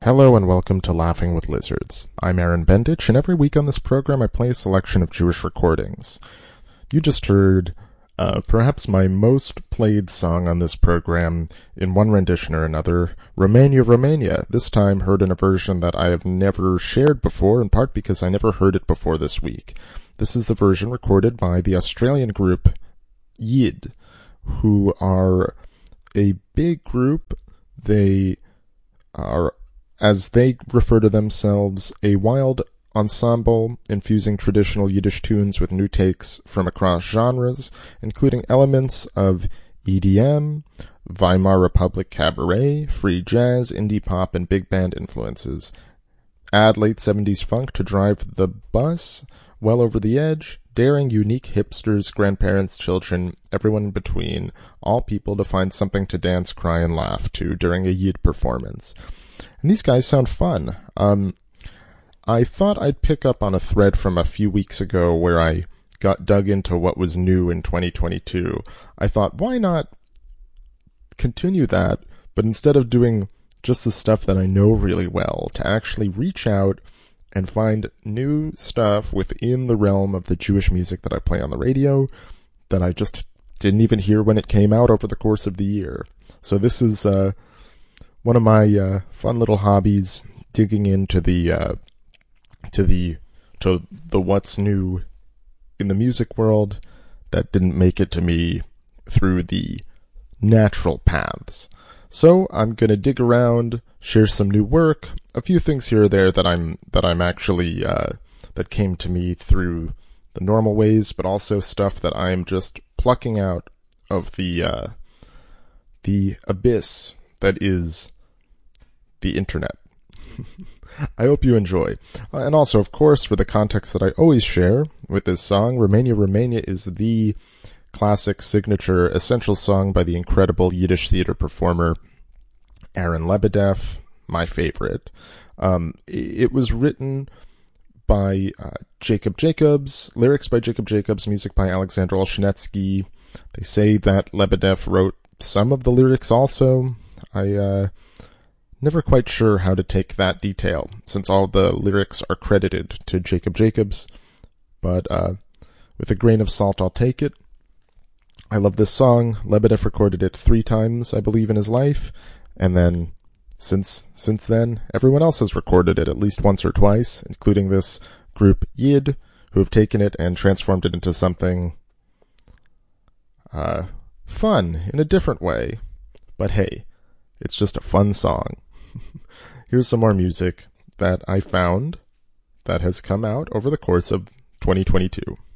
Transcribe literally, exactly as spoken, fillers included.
Hello and welcome to Laughing with Lizards. I'm Aaron Bendich, and every week on this program I play a selection of Jewish recordings. You just heard uh, perhaps my most played song on this program in one rendition or another, Romania, Romania, this time heard in a version that I have never shared before, in part because I never heard it before this week. This is the version recorded by the Australian group Yid, who are a big group. They are, as they refer to themselves, a wild ensemble infusing traditional Yiddish tunes with new takes from across genres, including elements of E D M, Weimar Republic cabaret, free jazz, indie pop, and big band influences. Add late seventies funk to drive the bus well over the edge, daring, unique hipsters, grandparents, children, everyone in between, all people to find something to dance, cry, and laugh to during a Yid performance. And these guys sound fun. Um, I thought I'd pick up on a thread from a few weeks ago where I got dug into what was new in twenty twenty-two. I thought, why not continue that, but instead of doing just the stuff that I know really well, to actually reach out and find new stuff within the realm of the Jewish music that I play on the radio that I just didn't even hear when it came out over the course of the year. So this is uh, one of my uh, fun little hobbies, digging into the uh, to the to the what's new in the music world that didn't make it to me through the natural paths. So I'm gonna dig around, share some new work, a few things here or there that I'm that I'm actually uh, that came to me through the normal ways, but also stuff that I'm just plucking out of the uh, the abyss that is the internet. I hope you enjoy. Uh, and also, of course, for the context that I always share with this song, Romania, Romania is the classic, signature, essential song by the incredible Yiddish theater performer Aaron Lebedeff, my favorite. Um, it was written by uh, Jacob Jacobs, lyrics by Jacob Jacobs, music by Alexander Olshanetsky. They say that Lebedeff wrote some of the lyrics also. I, uh, never quite sure how to take that detail, since all the lyrics are credited to Jacob Jacobs, but uh, with a grain of salt I'll take it. I love this song. Lebedeff recorded it three times, I believe, in his life, and then since since then, everyone else has recorded it at least once or twice, including this group Yid, who have taken it and transformed it into something uh, fun in a different way. But hey, it's just a fun song. Here's some more music that I found that has come out over the course of twenty twenty-two.